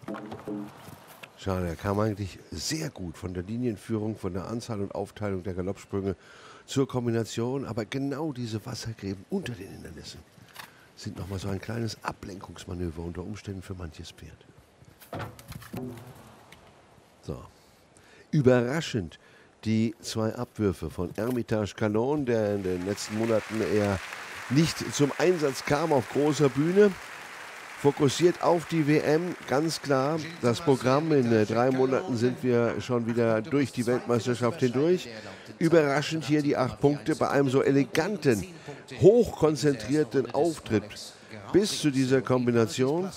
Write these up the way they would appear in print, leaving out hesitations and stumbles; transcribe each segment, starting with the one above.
Schade, er kam eigentlich sehr gut von der Linienführung, von der Anzahl und Aufteilung der Galoppsprünge zur Kombination. Aber genau diese Wassergräben unter den Hindernissen sind nochmal so ein kleines Ablenkungsmanöver unter Umständen für manches Pferd. So. Überraschend die zwei Abwürfe von Hermitage Canon, der in den letzten Monaten eher nicht zum Einsatz kam auf großer Bühne. Fokussiert auf die WM, ganz klar. Das Programm, in 3 Monaten sind wir schon wieder durch die Weltmeisterschaft hindurch. Überraschend hier die 8 Punkte bei einem so eleganten, hochkonzentrierten Auftritt bis zu dieser Kombination.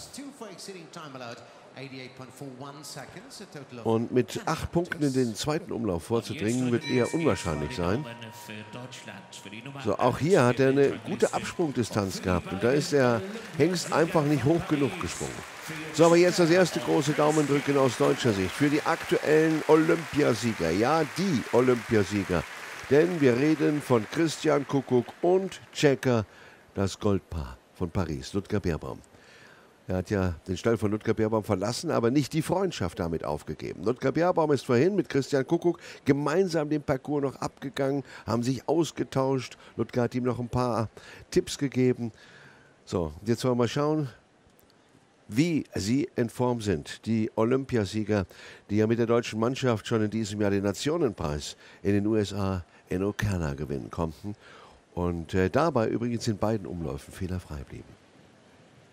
Und mit 8 Punkten in den zweiten Umlauf vorzudringen, wird eher unwahrscheinlich sein. So, auch hier hat er eine gute Absprungdistanz gehabt. Und da ist der Hengst einfach nicht hoch genug gesprungen. So, aber jetzt das erste große Daumendrücken aus deutscher Sicht für die aktuellen Olympiasieger. Ja, die Olympiasieger. Denn wir reden von Christian Kuckuck und Checker, das Goldpaar von Paris, Ludger Beerbaum. Er hat ja den Stall von Ludger Beerbaum verlassen, aber nicht die Freundschaft damit aufgegeben. Ludger Beerbaum ist vorhin mit Christian Kuckuck gemeinsam den Parcours noch abgegangen, haben sich ausgetauscht. Ludger hat ihm noch ein paar Tipps gegeben. So, jetzt wollen wir mal schauen, wie sie in Form sind. Die Olympiasieger, die ja mit der deutschen Mannschaft schon in diesem Jahr den Nationenpreis in den USA in Ocala gewinnen konnten. Und dabei übrigens in beiden Umläufen fehlerfrei blieben.